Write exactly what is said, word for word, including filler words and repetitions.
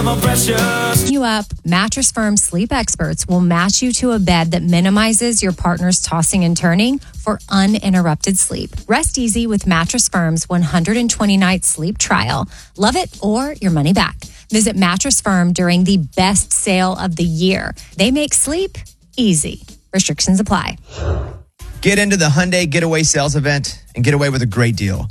You up. Mattress Firm sleep experts will match you to a bed that minimizes your partner's tossing and turning for uninterrupted sleep. Rest easy with Mattress Firm's one hundred twenty night sleep trial. Love it or your money back. Visit Mattress Firm during the best sale of the year. They make sleep easy. Restrictions apply. Get into the Hyundai Getaway Sales Event and get away with a great deal.